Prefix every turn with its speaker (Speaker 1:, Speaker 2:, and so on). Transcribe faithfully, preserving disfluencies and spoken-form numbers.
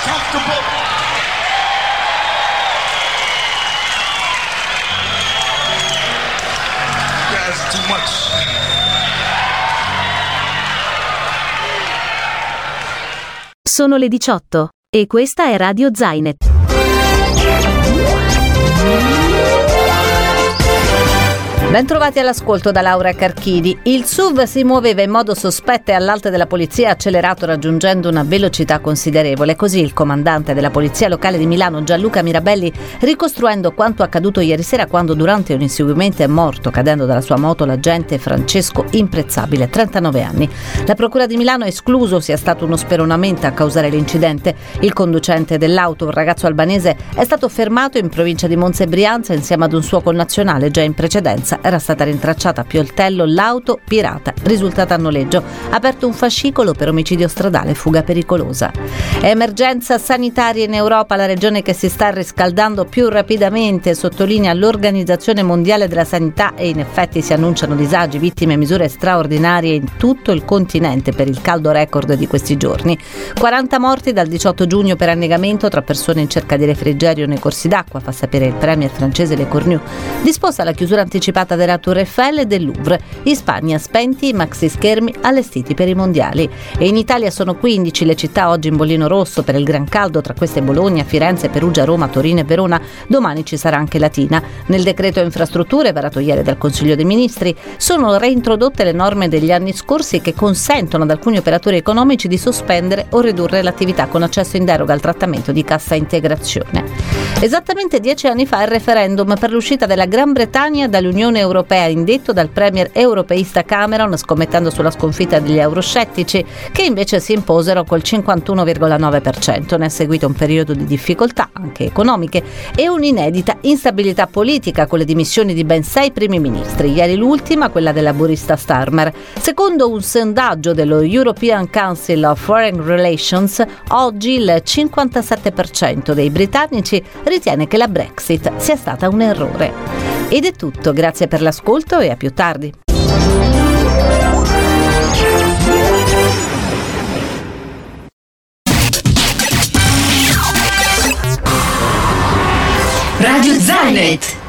Speaker 1: comfortable. You guys are too much.
Speaker 2: Sono le diciotto e questa è Radio Zainet. Bentrovati all'ascolto da Laura Carchidi. Il S U V si muoveva in modo sospetto e all'alta della polizia ha accelerato raggiungendo una velocità considerevole. Così il comandante della polizia locale di Milano, Gianluca Mirabelli, ricostruendo quanto accaduto ieri sera quando durante un inseguimento è morto cadendo dalla sua moto l'agente Francesco Imprezzabile, trentanove anni. La procura di Milano ha escluso sia stato uno speronamento a causare l'incidente. Il conducente dell'auto, un ragazzo albanese, è stato fermato in provincia di Monza e Brianza insieme ad un suo connazionale. Già in precedenza era stata rintracciata a Pioltello l'auto pirata risultata a noleggio, aperto un fascicolo per omicidio stradale e fuga pericolosa. Emergenza sanitaria in Europa, la regione che si sta riscaldando più rapidamente, sottolinea l'Organizzazione Mondiale della Sanità, e in effetti si annunciano disagi, vittime e misure straordinarie in tutto il continente per il caldo record di questi giorni. quaranta morti dal diciotto giugno per annegamento tra persone in cerca di refrigerio nei corsi d'acqua, fa sapere il premier francese Le Cornu. Disposta la chiusura anticipata della Tour Eiffel e del Louvre. In Spagna spenti i maxi schermi allestiti per i mondiali. E in Italia sono quindici le città oggi in bollino rosso per il gran caldo, tra queste Bologna, Firenze, Perugia, Roma, Torino e Verona. Domani ci sarà anche Latina. Nel decreto infrastrutture varato ieri dal Consiglio dei Ministri sono reintrodotte le norme degli anni scorsi che consentono ad alcuni operatori economici di sospendere o ridurre l'attività con accesso in deroga al trattamento di cassa integrazione. Esattamente dieci anni fa il referendum per l'uscita della Gran Bretagna dall'Unione Europea, indetto dal premier europeista Cameron, scommettendo sulla sconfitta degli euroscettici, che invece si imposero col cinquantuno virgola nove per cento. Ne è seguito un periodo di difficoltà, anche economiche, e un'inedita instabilità politica con le dimissioni di ben sei primi ministri. Ieri l'ultima, quella della laburista Starmer. Secondo un sondaggio dello European Council of Foreign Relations, oggi il cinquantasette per cento dei britannici ritiene che la Brexit sia stata un errore. Ed è tutto, grazie per l'ascolto e a più tardi.
Speaker 3: Radio Zainet.